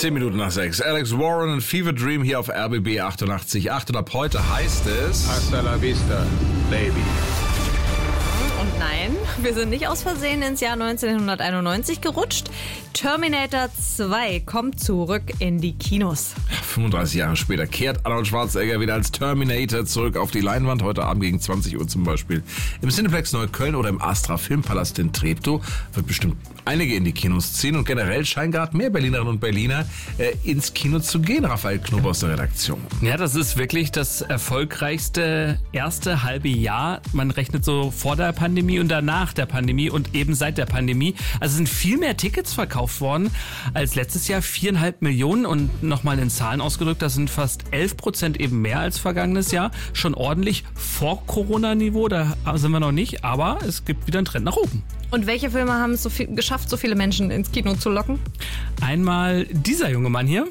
10 Minuten nach 6. Alex Warren und Fever Dream hier auf RBB 88.8. Und ab heute heißt es... Hasta la vista, baby. Und nein, wir sind nicht aus Versehen ins Jahr 1991 gerutscht. Terminator 2 kommt zurück in die Kinos. 35 Jahre später kehrt Arnold Schwarzenegger wieder als Terminator zurück auf die Leinwand. Heute Abend gegen 20 Uhr zum Beispiel im Cineplex Neukölln oder im Astra Filmpalast in Treptow. Wird bestimmt einige in die Kinos ziehen und generell scheinen gerade mehr Berlinerinnen und Berliner ins Kino zu gehen. Raphael Knob aus der Redaktion. Ja, das ist wirklich das erfolgreichste erste halbe Jahr. Man rechnet so vor der Pandemie und danach der Pandemie und eben seit der Pandemie. Also sind viel mehr Tickets verkauft worden als letztes Jahr. 4,5 Millionen und nochmal in Zahlen ausgedrückt, das sind fast 11% eben mehr als vergangenes Jahr. Schon ordentlich vor Corona-Niveau, da sind wir noch nicht, aber es gibt wieder einen Trend nach oben. Und welche Filme haben es geschafft, so viele Menschen ins Kino zu locken? Einmal dieser junge Mann hier.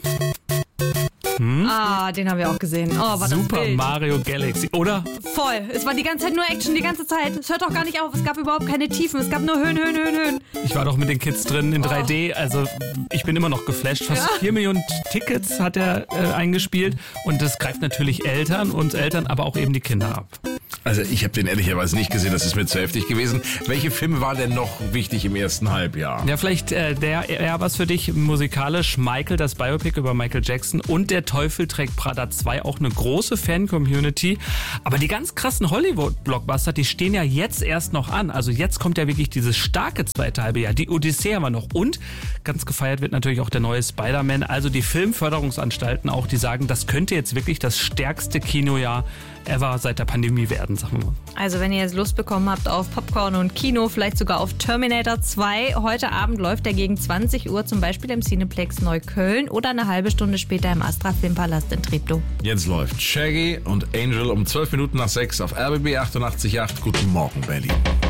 Den haben wir auch gesehen. Oh, war Super das wild. Mario Galaxy, oder? Voll. Es war die ganze Zeit nur Action, die ganze Zeit. Es hört doch gar nicht auf. Es gab überhaupt keine Tiefen. Es gab nur Höhen. Ich war doch mit den Kids drin in 3D, also ich bin immer noch geflasht. Fast 4 Millionen Tickets hat er eingespielt und das greift natürlich uns Eltern, aber auch eben die Kinder ab. Also ich habe den ehrlicherweise nicht gesehen, das ist mir zu heftig gewesen. Welche Filme waren denn noch wichtig im ersten Halbjahr? Ja, vielleicht was für dich musikalisch. Michael, das Biopic über Michael Jackson und Der Teufel trägt Prada 2, auch eine große Fan-Community. Aber die ganz krassen Hollywood-Blockbuster, die stehen ja jetzt erst noch an. Also jetzt kommt ja wirklich dieses starke zweite halbe Jahr. Die Odyssee haben wir noch. Und ganz gefeiert wird natürlich auch der neue Spider-Man. Also die Filmförderungsanstalten auch, die sagen, das könnte jetzt wirklich das stärkste Kinojahr ever seit der Pandemie werden, sagen wir mal. Also wenn ihr jetzt Lust bekommen habt auf Popcorn und Kino, vielleicht sogar auf Terminator 2, heute Abend läuft er gegen 20 Uhr zum Beispiel im Cineplex Neukölln oder eine halbe Stunde später im Astra Filmpalast in Treptow. Jetzt läuft Shaggy und Angel um 12 Minuten nach 6 auf RBB 88.8. Guten Morgen, Berlin.